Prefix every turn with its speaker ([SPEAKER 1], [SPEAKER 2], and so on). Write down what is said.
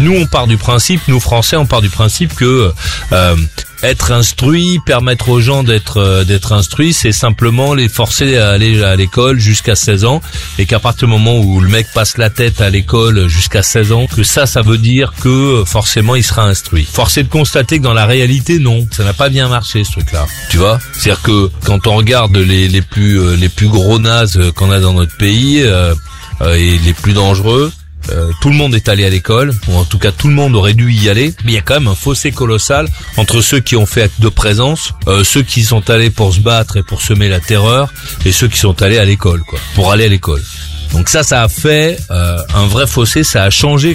[SPEAKER 1] Nous, nous Français, on part du principe que être instruit, permettre aux gens d'être instruits, c'est simplement les forcer à aller à l'école jusqu'à 16 ans, et qu'à partir du moment où le mec passe la tête à l'école jusqu'à 16 ans, que ça veut dire que forcément il sera instruit. Force est de constater que dans la réalité, non, ça n'a pas bien marché ce truc-là. Tu vois, c'est-à-dire que quand on regarde les plus gros nazes qu'on a dans notre pays et les plus dangereux. Tout le monde est allé à l'école, ou en tout cas tout le monde aurait dû y aller, mais il y a quand même un fossé colossal entre ceux qui ont fait acte de présence, ceux qui sont allés pour se battre et pour semer la terreur, et ceux qui sont allés à l'école, quoi, pour aller à l'école. Donc ça a fait un vrai fossé, ça a changé